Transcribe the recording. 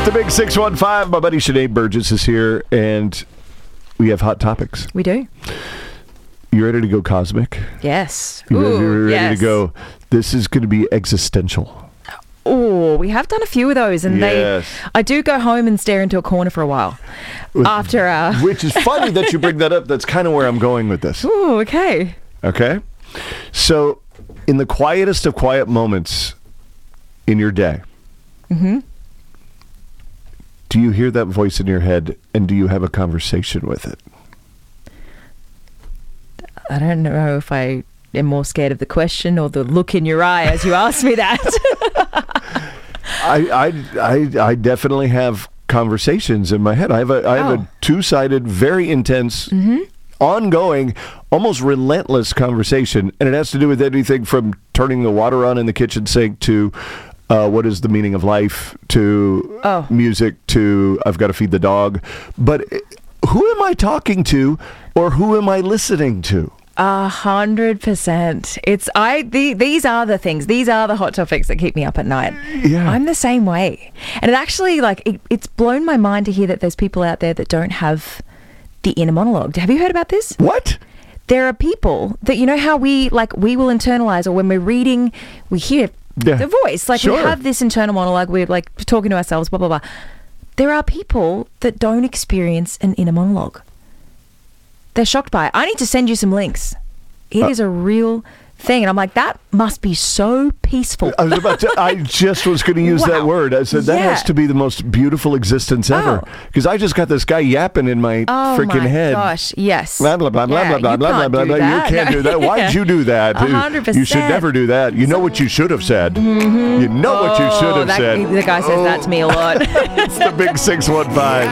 the Big 615. My buddy Sinead Burgess is here, and we have hot topics. We do. You ready to go cosmic? Yes. You're ready yes. to go. This is going to be existential. Oh, we have done a few of those, and Yes. I do go home and stare into a corner for a while after. Which is funny that you bring that up. That's kind of where I'm going with this. Oh, okay. Okay? So, in the quietest of quiet moments in your day, do you hear that voice in your head, and do you have a conversation with it? I don't know if I am more scared of the question or the look in your eye as you ask me that. I definitely have conversations in my head. I have a two-sided, very intense, ongoing, almost relentless conversation, and it has to do with anything from turning the water on in the kitchen sink to what is the meaning of life to music to I've got to feed the dog. But who am I talking to, or who am I listening to? 100%. These are the things. These are the hot topics that keep me up at night. Yeah. I'm the same way, and it actually it's blown my mind to hear that there's people out there that don't have the inner monologue. Have you heard about this? What? There are people that, you know how we will internalize, or when we're reading, we hear the voice. We have this internal monologue. We're talking to ourselves, blah, blah, blah. There are people that don't experience an inner monologue. They're shocked by it. I need to send you some links. It is a real thing. And I'm like, that must be so peaceful. I just was going to use that word. I said, that has to be the most beautiful existence ever. Because I just got this guy yapping in my freaking head. Oh, my gosh. Yes. Blah, blah, blah, blah, blah, blah, blah, blah. You can't do that. Why did you do that? 100%. You should never do that. You know what you should have said. You know what you should have said. The guy says that to me a lot. It's the Big 615.